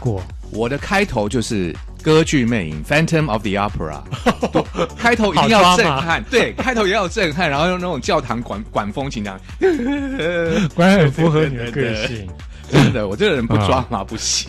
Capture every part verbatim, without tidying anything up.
过？ 我的开头就是歌剧魅影 Phantom of the Opera 开头一定要震撼，对，开头也要震撼，然后用那种教堂管管风琴这样果然很符合你的个性。 真的，我这个人不抓马不行。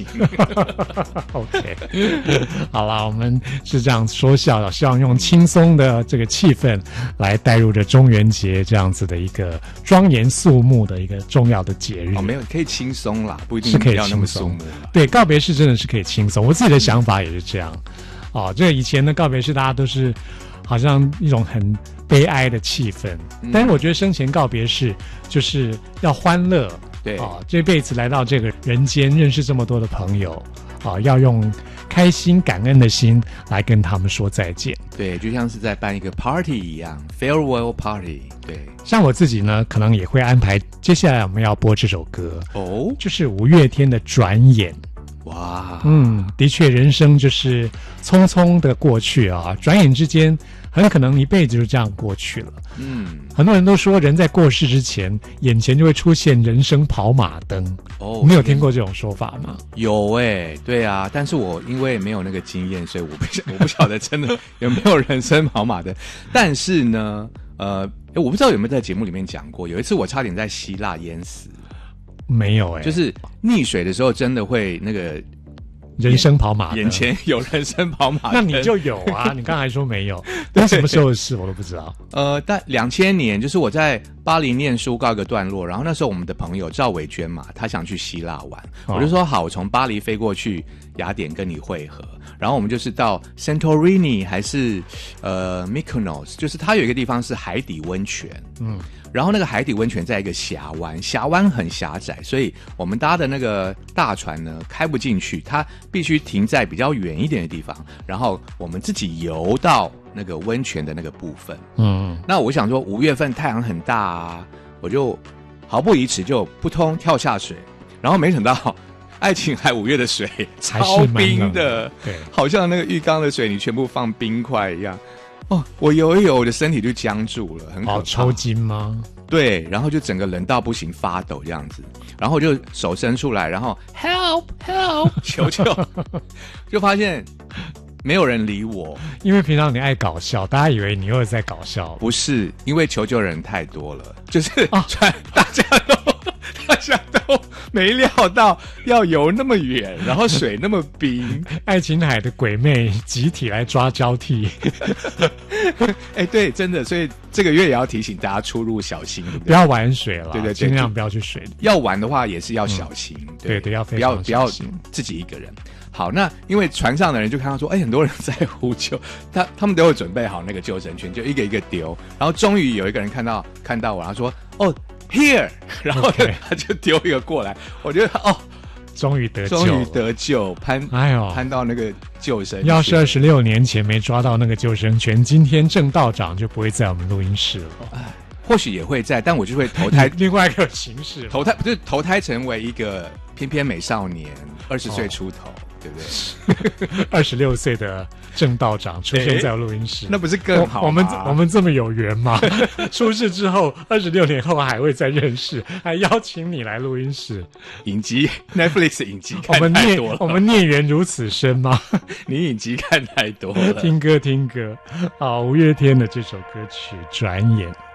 OK， 好啦，我们是这样说笑，希望用轻松的这个气氛来带入着中元节这样子的一个庄严肃穆的一个重要的节日。 哦，没有，可以轻松啦，不一定是可以要那么轻松肃穆。 对，告别式真的是可以轻松，我自己的想法也是这样。哦，这个以前的告别式大家都是好像一种很悲哀的气氛，嗯、但是我觉得生前告别式就是要欢乐。对啊、哦，这辈子来到这个人间，认识这么多的朋友，啊、哦，要用开心感恩的心来跟他们说再见。 对，就像是在办一个 party 一样 ，farewell party。对， 像我自己呢，可能也会安排接下来我们要播这首歌哦， 就是五月天的《转眼》。 哇， 嗯，的确，人生就是匆匆的过去啊，转眼之间，很可能一辈子就这样过去了。嗯，很多人都说，人在过世之前，眼前就会出现人生跑马灯。哦，你有听过这种说法吗？ 有哎、欸，对啊，但是我因为没有那个经验，所以我不我不晓得真的有没有人生跑马灯。但是呢，呃，我不知道有没有在节目里面讲过，有一次我差点在希腊淹死。 没有哎、欸， 就是溺水的时候真的会那个人生跑马灯， 眼前有人生跑马灯， 那你就有啊？你刚才说没有，那什么时候的事我都不知道。 呃，但两千年，就是我在巴黎念书告一个段落，然后那时候我们的朋友赵伟娟嘛，她想去希腊玩，哦、我就说好，我从巴黎飞过去雅典跟你会合，然后我们就是到 Santorini 还是呃 Mykonos， 就是它有一个地方是海底温泉，嗯。然后那个海底温泉在一个峡湾，峡湾很狭窄，所以我们搭的那个大船呢开不进去，它必须停在比较远一点的地方，然后我们自己游到那个温泉的那个部分。嗯，那我想说五月份太阳很大啊，我就毫不疑迟就扑通跳下水，然后没想到爱琴海五月的水超冰的， 对， 好像那个浴缸的水你全部放冰块一样。哦，我游一游，我的身体就僵住了，很可怕。 哦，抽筋吗？ 对，然后就整个冷到不行，发抖这样子，然后我就手伸出来，然后 help help 求求，就发现没有人理我， 因为平常你爱搞笑，大家以为你又在搞笑， 不是，因为求救人太多了，就是传、啊、大家都大家都没料到要游那么远，然后水那么冰， 爱琴海的鬼魅集体来抓交替。 哎、欸，对，真的，所以这个月也要提醒大家出入小心，对不对？ 不要玩水了， 对对对， 尽量不要去水里。 要玩的话也是要小心，嗯、对对, 对，要非常不要不要自己一个人。好，那因为船上的人就看到说，哎、欸，很多人在呼救，他他们都有准备好那个救生圈，就一个一个丢，然后终于有一个人看到看到我，然后说，哦 ，here， 然后他就丢一个过来，我觉得哦。 终于得救， 终于得救，攀哎呦， 攀到那个救生圈。 要是二十六年前没抓到那个救生圈，今天郑道长就不会在我们录音室了。 哎，或许也会在，但我就会投胎另外一个形式， 投胎不是投胎成为一个翩翩美少年，二十岁出头。哦，对不对？二十六岁的郑道长出现在录音室， 那不是更好吗？ 我们我们这么有缘吗？出事之后，二十六年后还会再认识，还邀请你来录音室。 影集 Netflix 影集看太多了， 我们孽缘如此深吗？ 你影集看太多了。 听歌听歌，好，五月天的这首歌曲《转眼》。